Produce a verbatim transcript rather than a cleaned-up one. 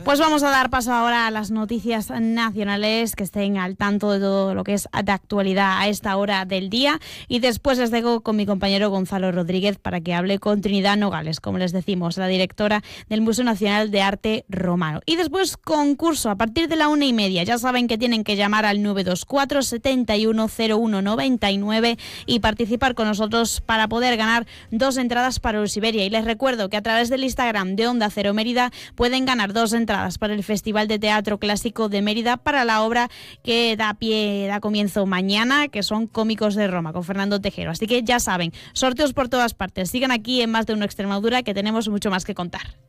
Pues vamos a dar paso ahora a las noticias nacionales, que estén al tanto de todo lo que es de actualidad a esta hora del día, y después les dejo con mi compañero Gonzalo Rodríguez para que hable con Trinidad Nogales, como les decimos, la directora del Museo Nacional de Arte Romano. Y después concurso a partir de la una y media. Ya saben que tienen que llamar al nueve dos cuatro, setenta y uno, cero uno noventa y nueve y participar con nosotros para poder ganar dos entradas para Eurosiberia. Y les recuerdo que a través del Instagram de Onda Cero Mérida pueden ganar dos entradas para el Festival de Teatro Clásico de Mérida para la obra que da pie, da comienzo mañana, que son Cómicos de Roma, con Fernando Tejero. Así que ya saben, sorteos por todas partes. Sigan aquí en Más de Uno Extremadura, que tenemos mucho más que contar.